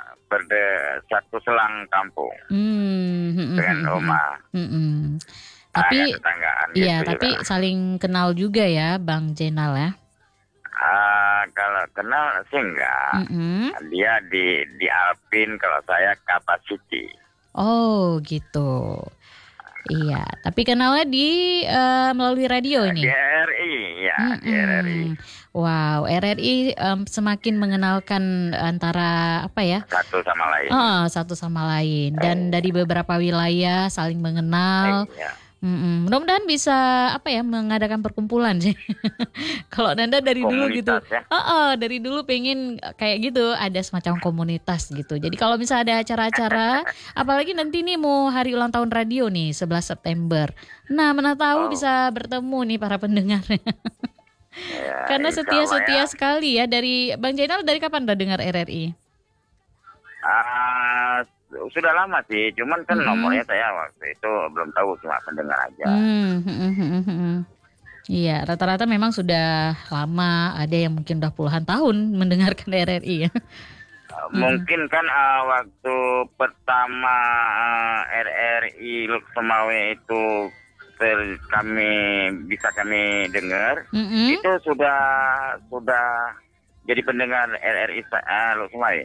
satu selang kampung dengan rumah. Tapi tetanggaan iya, gitu tapi juga. saling kenal juga ya, Bang Jenal ya. Kalau kenal sih enggak. Mm-mm. Dia di Alpin, kalau saya Capacity. Oh gitu. Iya, tapi kenalnya di melalui radio ini. Di RRI, ya, di RRI. Wow, RRI semakin mengenalkan antara apa ya? Satu sama lain. Satu sama lain. Dan dari beberapa wilayah saling mengenal. Iya. Mudah-mudahan bisa apa ya, mengadakan perkumpulan sih. Kalau Nanda dari dulu gitu, Komunitas, ya. dari dulu pengen kayak gitu, ada semacam komunitas gitu. Jadi kalau misalnya ada acara-acara, apalagi nanti nih mau hari ulang tahun radio nih 11 September. Nah, mana tahu bisa bertemu nih para pendengar. Ya, Karena insya Allah setia ya. sekali ya. Dari Bang Jainal, dari kapan udah dengar RRI? Sudah lama sih, cuman kan nomornya saya waktu itu belum tahu, cuma pendengar aja. Iya, rata-rata memang sudah lama, ada yang mungkin udah puluhan tahun mendengarkan RRI ya. Mungkin kan waktu pertama RRI Luk Semawe itu kami dengar, itu sudah jadi pendengar RRI Luk Semawe.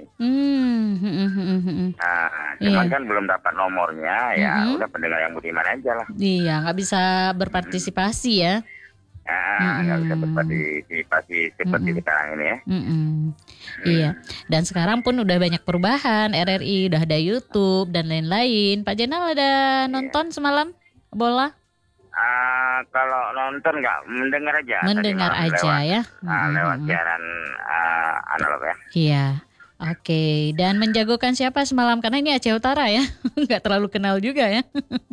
Cuman kan belum dapat nomornya, ya udah pendengar yang budiman aja lah. Iya, nggak bisa berpartisipasi ya. Nggak bisa berpartisipasi seperti sekarang ini ya. Iya, dan sekarang pun udah banyak perubahan, RRI udah ada YouTube dan lain-lain. Pak Jenal ada nonton semalam bola? Kalau nonton nggak, mendengar aja. Mendengar aja lewat, ya. Lewat siaran analog ya. Iya. Oke, dan menjagokan siapa semalam? Karena ini Aceh Utara ya, nggak terlalu kenal juga ya.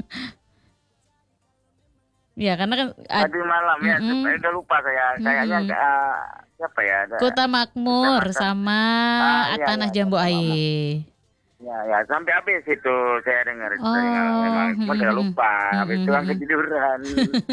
Ya, karena kan tadi malam ya, udah lupa saya. Kayaknya siapa ya? Kuta Makmur sama Tanah Jambu Air. Ya, sampai habis itu saya dengar. Memang udah lupa. Habis itu kan ketiduran.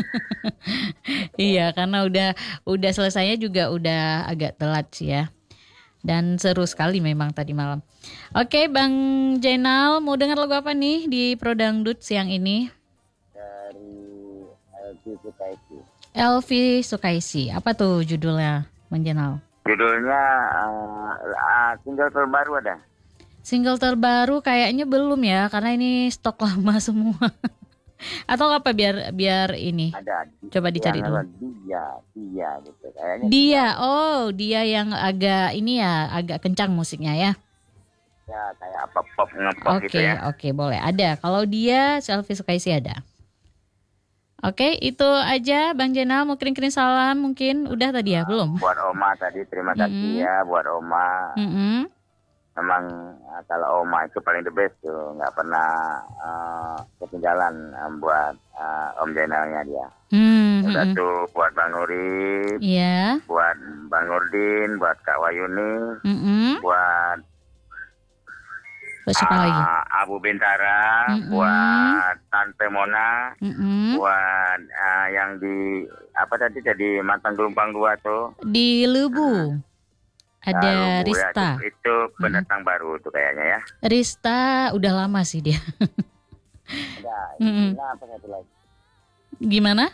Iya, karena udah selesainya juga udah agak telat sih ya. Dan seru sekali memang tadi malam. Oke, Bang Jainal, mau dengar lagu apa nih di Prodangdut siang ini? Dari Elvi Sukaisi. Elvi Sukaisi. Apa tuh judulnya, Bang Jainal? Judulnya single terbaru ada. Single terbaru kayaknya belum ya, karena ini stok lama semua. Atau apa biar ini? Ada. Coba dicari dulu. Dia gitu kayaknya. Dia yang agak ini ya, agak kencang musiknya ya. Ya, kayak apa pop ngepop gitu ya. Oke, boleh. Ada. Kalau dia Elvi Sukaisi ada. Oke, itu aja Bang Jenal, mau kirim salam mungkin. Udah tadi ya, belum? Buat Oma tadi, terima kasih ya buat Oma. Memang kalau Oma itu paling the best tuh, nggak pernah ketinggalan buat Om Jainalnya dia. Udah tuh buat Bang Nurib, buat Bang Nurdin, buat Kak Wayuni, buat siapa lagi? Abu Bintara, buat Tante Mona, buat yang di apa tadi jadi mantan gelombang 2 tuh di Lubu. Ada Lubu, Rista. Ya, itu pendatang baru tuh kayaknya ya. Rista udah lama sih dia. Ada Ina apa satu lagi? Gimana?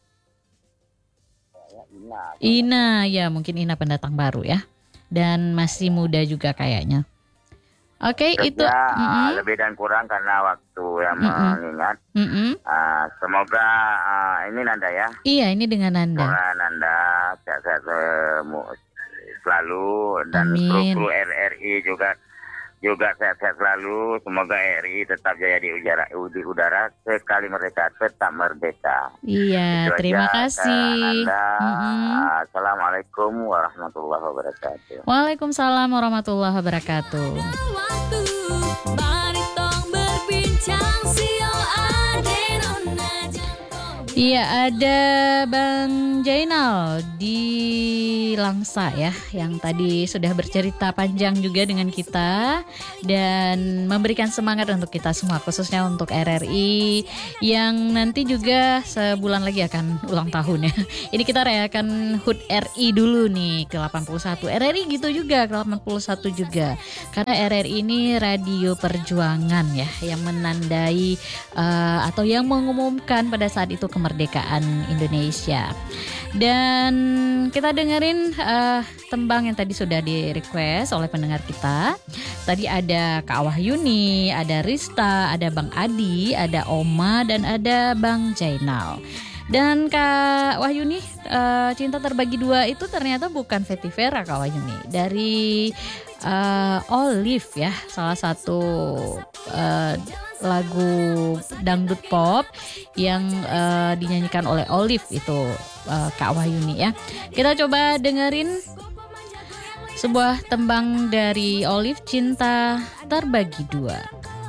Ina ya, mungkin Ina pendatang baru ya. Dan masih muda juga kayaknya. Oke, itu lebih dan kurang karena waktu yang mengingat. Semoga ini Nanda ya. Iya, ini dengan Nanda. Semoga Nanda sehat-sehat selalu dan kru RRI juga sehat-sehat selalu. Semoga RRI tetap jaya di udara sekali merdeka tetap merdeka. Iya, itu terima kasih. Assalamualaikum warahmatullahi wabarakatuh. Waalaikumsalam warahmatullahi wabarakatuh. Iya, ada Bang Jainal di Langsa ya, yang tadi sudah bercerita panjang juga dengan kita dan memberikan semangat untuk kita semua, khususnya untuk RRI yang nanti juga sebulan lagi akan ulang tahun ya. Ini kita rayakan HUT RI dulu nih ke 81. RRI gitu juga ke 81 juga. Karena RRI ini radio perjuangan ya, yang menandai atau yang mengumumkan pada saat itu kemerdekaan Indonesia. Dan kita dengerin tembang yang tadi sudah di request oleh pendengar kita. Tadi ada Kak Wahyuni, ada Rista, ada Bang Adi, ada Oma, dan ada Bang Jainal. Dan Kak Wahyuni, Cinta Terbagi Dua itu ternyata bukan Vetivera Kak Wahyuni, dari Olive ya, salah satu lagu dangdut pop yang dinyanyikan oleh Olive itu, Kak Wahyuni ya. Kita coba dengerin sebuah tembang dari Olive, Cinta Terbagi Dua.